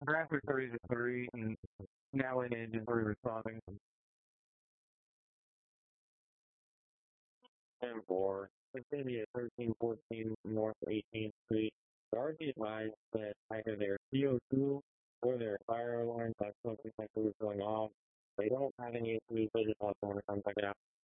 Graphics are either 3, and now in engines are responding. And 4. Continue at 1314 North 18th Street. Guard be advised that either their CO2 or their fire alarm, that's something like was going on. They don't have any issues, they just want someone to come check it out.